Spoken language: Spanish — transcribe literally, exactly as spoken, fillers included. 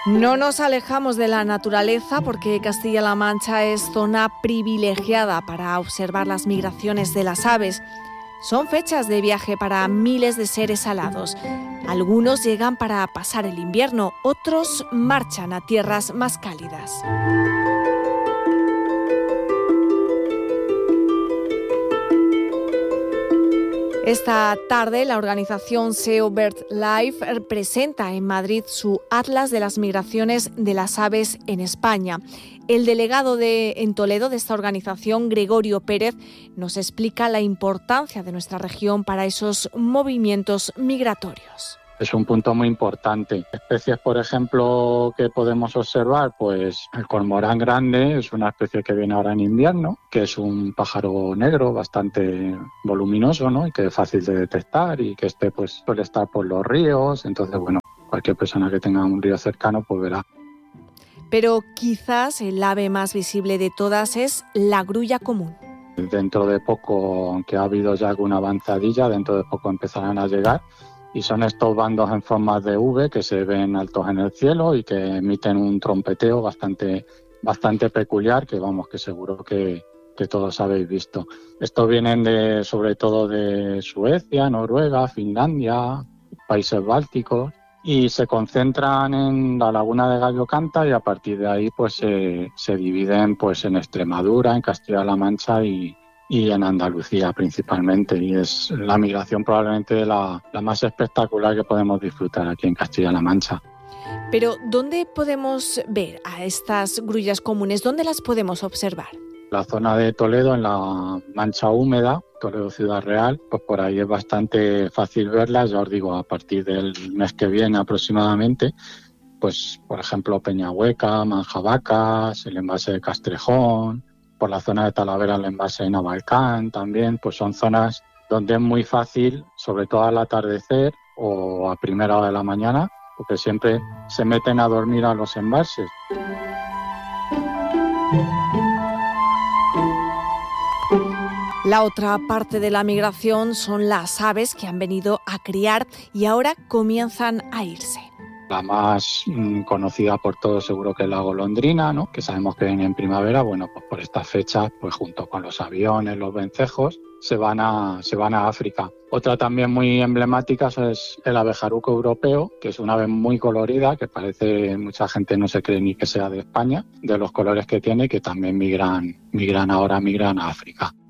No nos alejamos de la naturaleza porque Castilla-La Mancha es zona privilegiada para observar las migraciones de las aves. Son fechas de viaje para miles de seres alados. Algunos llegan para pasar el invierno, otros marchan a tierras más cálidas. Esta tarde, la organización S E O BirdLife presenta en Madrid su Atlas de las migraciones de las aves en España. El delegado de, en Toledo de esta organización, Gregorio Pérez, nos explica la importancia de nuestra región para esos movimientos migratorios. Es un punto muy importante. Especies, por ejemplo, que podemos observar, pues el cormorán grande es una especie que viene ahora en invierno, que es un pájaro negro bastante voluminoso, ¿no? Y que es fácil de detectar y que este pues suele estar por los ríos. Entonces, bueno, cualquier persona que tenga un río cercano pues verá. Pero quizás el ave más visible de todas es la grulla común. Dentro de poco, aunque ha habido ya alguna avanzadilla, dentro de poco empezarán a llegar. Y son estos bandos en forma de V que se ven altos en el cielo y que emiten un trompeteo bastante, bastante peculiar que vamos que seguro que, que todos habéis visto. Estos vienen de, sobre todo de Suecia, Noruega, Finlandia, países bálticos y se concentran en la laguna de Gallo Canta y a partir de ahí pues se, se dividen pues en Extremadura, en Castilla-La Mancha y y en Andalucía principalmente, y es la migración probablemente la, la más espectacular que podemos disfrutar aquí en Castilla-La Mancha. Pero ¿dónde podemos ver a estas grullas comunes? ¿Dónde las podemos observar? La zona de Toledo, en la Mancha Húmeda, Toledo Ciudad Real, pues por ahí es bastante fácil verlas, ya os digo, a partir del mes que viene aproximadamente, pues por ejemplo Peñahueca, Manjabacas, el embalse de Castrejón, por la zona de Talavera, el envase de Navalcán también, pues son zonas donde es muy fácil, sobre todo al atardecer o a primera hora de la mañana, porque siempre se meten a dormir a los embalses. La otra parte de la migración son las aves que han venido a criar y ahora comienzan a irse. La más mmm, conocida por todos seguro que es la golondrina, ¿no? Que sabemos que viene en primavera. Bueno, pues por estas fechas, pues junto con los aviones, los vencejos, se van a, se van a África. Otra también muy emblemática es el abejaruco europeo, que es una ave muy colorida, que parece, mucha gente no se cree ni que sea de España, de los colores que tiene, que también migran, migran ahora, migran a África.